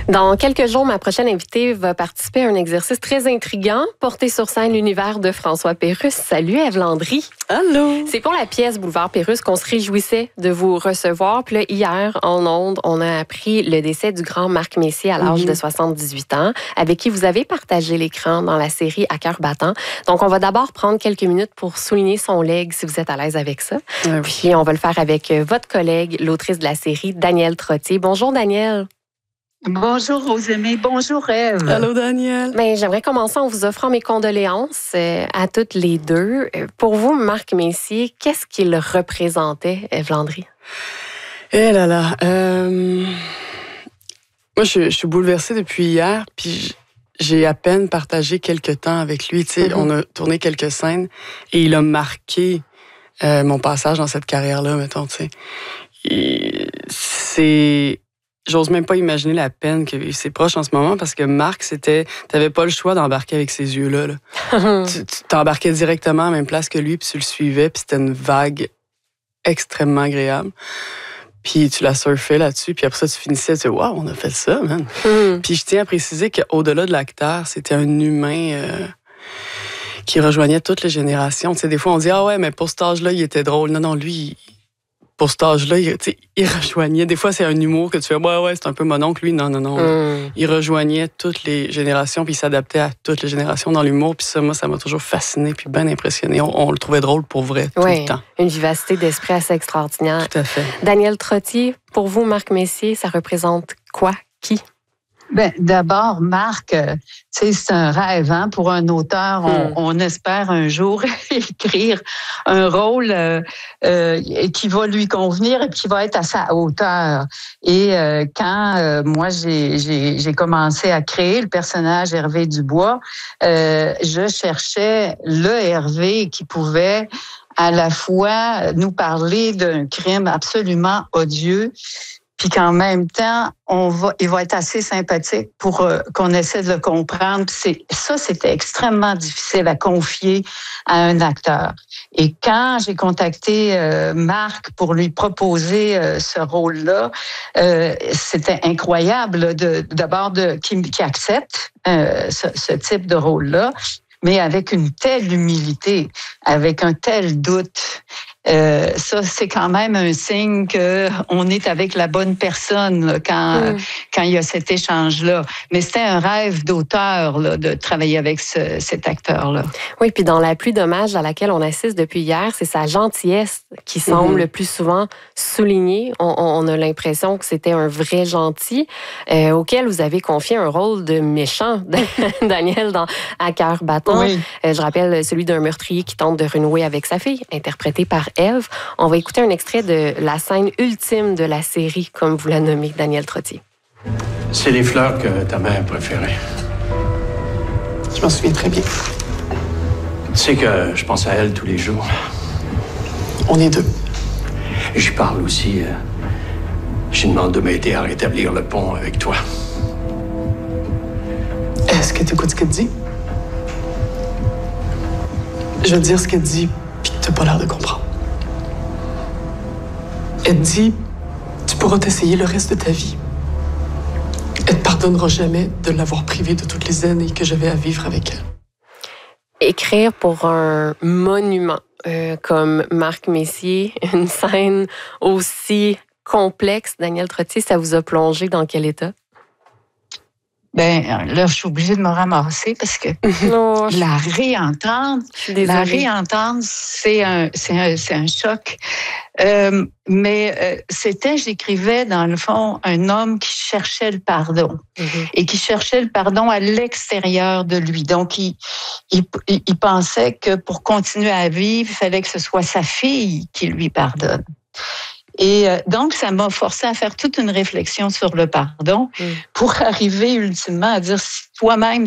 Dans quelques jours, ma prochaine invitée va participer à un exercice très intriguant, porter sur scène l'univers de François Pérusse. Salut Ève Landry. Allô. C'est pour la pièce Boulevard Pérusse qu'on se réjouissait de vous recevoir. Puis là, hier, en ondes, on a appris le décès du grand Marc Messier à l'âge de 78 ans, avec qui vous avez partagé l'écran dans la série À cœur battant. Donc, on va d'abord prendre quelques minutes pour souligner son legs, si vous êtes à l'aise avec ça. Oui. Puis, on va le faire avec votre collègue, l'autrice de la série, Danielle Trottier. Bonjour, Danielle. Bonjour Rosemée, bonjour Ève. Allô Danielle. Bien, j'aimerais commencer en vous offrant mes condoléances à toutes les deux. Pour vous, Marc Messier, qu'est-ce qu'il représentait, Ève Landry? Eh là là. Moi, je suis bouleversée depuis hier, puis j'ai à peine partagé quelques temps avec lui. Tu sais, on a tourné quelques scènes et il a marqué mon passage dans cette carrière-là, mettons, tu sais. J'ose même pas imaginer la peine que vivent ses proches en ce moment parce que Marc, t'avais pas le choix d'embarquer avec ces yeux-là. Là. tu t'embarquais directement à la même place que lui, puis tu le suivais, puis c'était une vague extrêmement agréable. Puis tu la surfais là-dessus, puis après ça, tu finissais, tu dis « Wow, on a fait ça, man! » Puis je tiens à préciser qu'au-delà de l'acteur, c'était un humain qui rejoignait toutes les générations. Tu sais, des fois, on dit « Ah ouais, mais pour cet âge-là, il était drôle. » Non, lui... Pour cet âge-là, il rejoignait. Des fois, c'est un humour que tu fais, ouais, c'est un peu mon oncle, lui. Non. Il rejoignait toutes les générations, puis il s'adaptait à toutes les générations dans l'humour. Puis ça, moi, ça m'a toujours fasciné, puis bien impressionné. On le trouvait drôle pour vrai, tout le temps. Une vivacité d'esprit assez extraordinaire. Tout à fait. Danielle Trottier, pour vous, Marc Messier, ça représente quoi? Qui? Ben, d'abord, Marc, c'est un rêve hein, pour un auteur. On espère un jour écrire un rôle qui va lui convenir et qui va être à sa hauteur. Et quand moi, j'ai commencé à créer le personnage Hervé Dubois, je cherchais le Hervé qui pouvait à la fois nous parler d'un crime absolument odieux, puis qu'en même temps, il va être assez sympathique pour qu'on essaie de le comprendre. C'était extrêmement difficile à confier à un acteur. Et quand j'ai contacté Marc pour lui proposer ce rôle-là, c'était incroyable d'abord qu'il accepte ce type de rôle-là, mais avec une telle humilité, avec un tel doute. Ça, c'est quand même un signe qu'on est avec la bonne personne là, quand il y a cet échange-là. Mais c'était un rêve d'auteur là, de travailler avec cet acteur-là. Oui, puis dans La pluie d'hommage à laquelle on assiste depuis hier, c'est sa gentillesse qui semble le plus souvent soulignée. On a l'impression que c'était un vrai gentil auquel vous avez confié un rôle de méchant, Daniel, dans À cœur battant. Oui. Je rappelle celui d'un meurtrier qui tente de renouer avec sa fille, interprété par Ève. On va écouter un extrait de la scène ultime de la série, comme vous la nommez, Danielle Trottier. C'est les fleurs que ta mère préférait. Je m'en souviens très bien. Tu sais que je pense à elle tous les jours. On est deux. J'y parle aussi. Je lui demande de m'aider à rétablir le pont avec toi. Est-ce que tu écoutes ce qu'elle dit? Je vais te dire ce qu'elle dit, puis que t'as pas l'air de comprendre. Elle dit, tu pourras t'essayer le reste de ta vie. Elle te pardonnera jamais de l'avoir privée de toutes les années que j'avais à vivre avec elle. Écrire pour un monument comme Marc Messier, une scène aussi complexe, Danielle Trottier, ça vous a plongé dans quel état? Ben là, je suis obligée de me ramasser parce que la réentendre, c'est un choc. Mais j'écrivais dans le fond un homme qui cherchait le pardon et qui cherchait le pardon à l'extérieur de lui. Donc il pensait que pour continuer à vivre, il fallait que ce soit sa fille qui lui pardonne. Et donc, ça m'a forcé à faire toute une réflexion sur le pardon pour arriver ultimement à dire si toi-même